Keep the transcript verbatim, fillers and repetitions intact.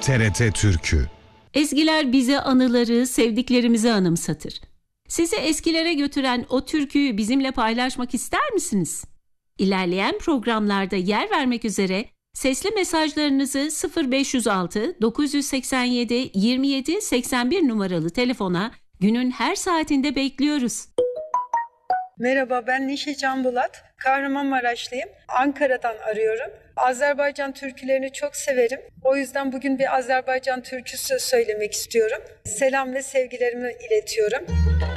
T R T Türkü. Ezgiler bize anıları, sevdiklerimizi anımsatır. Sizi eskilere götüren o türküyü bizimle paylaşmak ister misiniz? İlerleyen programlarda yer vermek üzere sesli mesajlarınızı sıfır beş yüz altı dokuz yüz seksen yedi yirmi yedi seksen bir numaralı telefona günün her saatinde bekliyoruz. Merhaba, ben Neşe Can Bulat. Kahramanmaraşlıyım. Ankara'dan arıyorum. Azerbaycan türkülerini çok severim. O yüzden bugün bir Azerbaycan türküsü söylemek istiyorum. Selam ve sevgilerimi iletiyorum.